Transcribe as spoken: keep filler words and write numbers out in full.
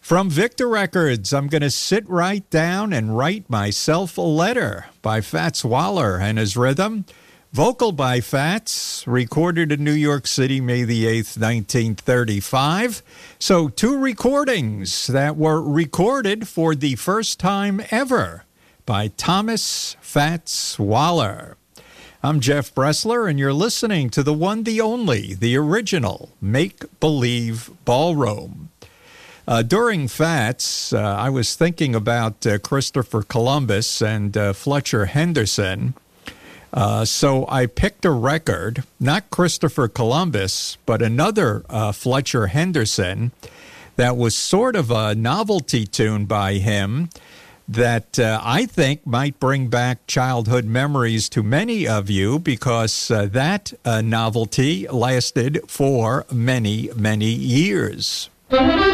From Victor Records, I'm going to sit right down and write myself a letter by Fats Waller and his rhythm. Vocal by Fats, recorded in New York City, May the eighth, nineteen thirty-five. So two recordings that were recorded for the first time ever by Thomas Fats Waller. I'm Jeff Bressler, and you're listening to the one, the only, the original Make Believe Ballroom. Uh, during Fats, uh, I was thinking about uh, Christopher Columbus and uh, Fletcher Henderson. Uh, so I picked a record, not Christopher Columbus, but another uh, Fletcher Henderson that was sort of a novelty tune by him that uh, I think might bring back childhood memories to many of you because uh, that uh, novelty lasted for many, many years.